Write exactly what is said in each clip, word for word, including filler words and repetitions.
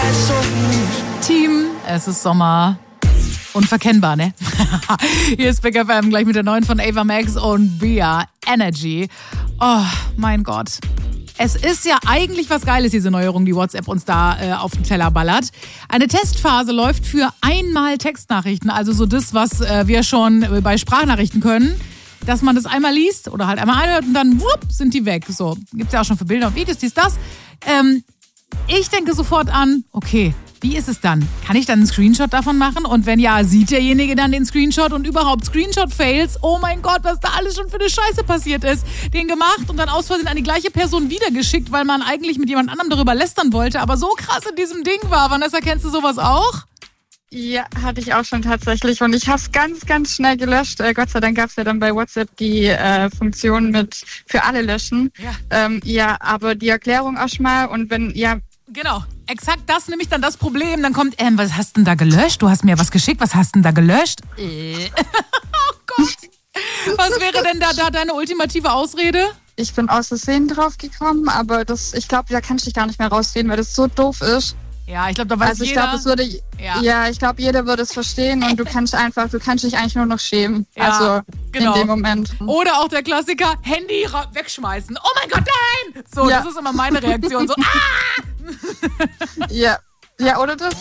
Team, es ist Sommer. Unverkennbar, ne? Hier ist Big F M gleich mit der neuen von Ava Max und Bia, Energy. Oh, mein Gott. Es ist ja eigentlich was Geiles, diese Neuerung, die WhatsApp uns da äh, auf den Teller ballert. Eine Testphase läuft für einmal Textnachrichten, also so das, was äh, wir schon bei Sprachnachrichten können. Dass man das einmal liest oder halt einmal anhört und dann wupp, sind die weg. So, gibt's ja auch schon für Bilder und Videos, dies, das. Ähm, ich denke sofort an, okay, wie ist es dann? Kann ich dann einen Screenshot davon machen? Und wenn ja, sieht derjenige dann den Screenshot und überhaupt Screenshot-Fails? Oh mein Gott, was da alles schon für eine Scheiße passiert ist. Den gemacht und dann aus Versehen an die gleiche Person wiedergeschickt, weil man eigentlich mit jemand anderem darüber lästern wollte, aber so krass in diesem Ding war. Vanessa, kennst du sowas auch? Ja, hatte ich auch schon tatsächlich und ich habe es ganz, ganz schnell gelöscht. Äh, Gott sei Dank gab es ja dann bei WhatsApp die äh, Funktion mit für alle löschen. Ja. Ähm, ja, aber die Erklärung auch schon mal und wenn, ja... Genau, exakt das nämlich dann das Problem. Dann kommt, ähm, was hast denn da gelöscht? Du hast mir was geschickt, was hast denn da gelöscht? Äh. Oh Gott. Was wäre denn da, da deine ultimative Ausrede? Ich bin aus Versehen drauf gekommen, aber das, ich glaube, da kannst du dich gar nicht mehr rausreden, weil das so doof ist. Ja, ich glaube, da weiß also ich jeder. glaube, es würde, ja, ja ich glaube, jeder würde es verstehen und du kannst einfach, du kannst dich eigentlich nur noch schämen. Ja, also genau. in dem Moment. Oder auch der Klassiker, Handy ra- wegschmeißen. Oh mein Gott, nein! So, ja. Das ist immer meine Reaktion. So, ah! Ja, ja, oder das?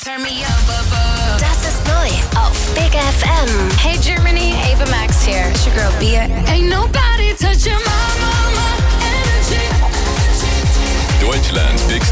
Das ist neu auf Big F M. Hey Germany, Ava Max here. It's your girl Bia. Ain't nobody touching my, my, my energy. Deutschlands Big